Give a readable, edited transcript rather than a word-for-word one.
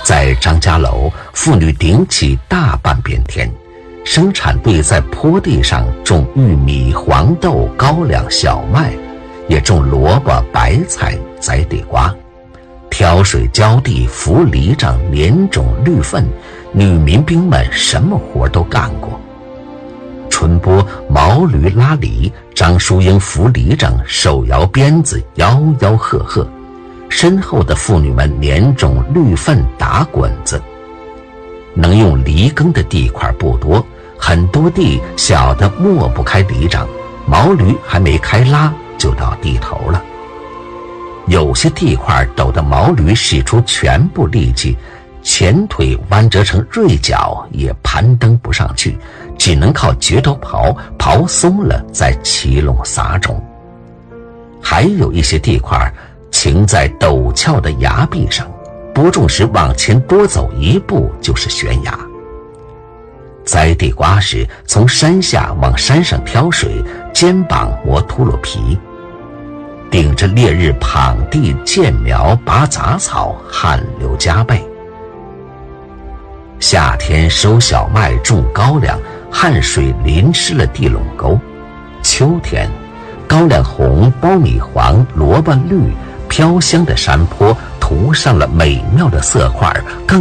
在张家楼，妇女顶起大半边天，生产队在坡地上种玉米、黄豆、高粱、小麦，也种萝卜、白菜、栽地瓜，挑水、浇地、扶犁嶂、碾种、绿粪，女民兵们什么活都干过。春播毛驴拉犁，张淑英扶犁嶂，手摇鞭子，吆吆喝喝，身后的妇女们碾种、绿粪、打滚子。能用犁耕的地块不多，很多地小的抹不开犁嶂，毛驴还没开拉就到地头了。有些地块陡得毛驴使出全部力气，前腿弯折成锐角也攀登不上去，只能靠榉头刨松了再骑拢撒种。还有一些地块擎在陡峭的崖壁上，播种时往前多走一步就是悬崖。栽地瓜时，从山下往山上挑水，肩膀磨秃噜皮，顶着烈日耪地建苗拔杂草，汗流浃背。夏天收小麦种高粱，汗水淋湿了地垄沟。秋天高粱红，苞米黄，萝卜绿，飘香的山坡涂上了美妙的色块，更